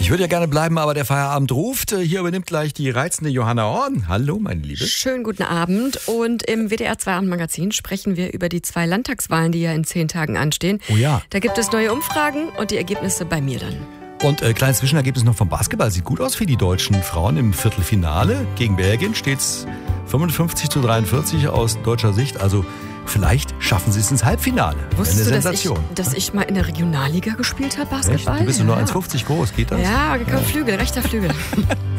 Ich würde ja gerne bleiben, aber der Feierabend ruft. Hier übernimmt gleich die reizende Johanna Horn. Hallo, meine Liebe. Schönen guten Abend. Und im WDR 2 Abendmagazin sprechen wir über die 2 Landtagswahlen, die ja in 10 Tagen anstehen. Oh ja. Da gibt es neue Umfragen und die Ergebnisse bei mir dann. Und kleines Zwischenergebnis noch vom Basketball. Sieht gut aus für die deutschen Frauen im Viertelfinale. Gegen Belgien steht's 55-43 aus deutscher Sicht. Also vielleicht schaffen sie es ins Halbfinale. Wusstest Eine du, Sensation. dass ich mal in der Regionalliga gespielt habe, Basketball? Echt? Du bist nur 1,50 groß, geht das? Ja, Flügel, rechter Flügel.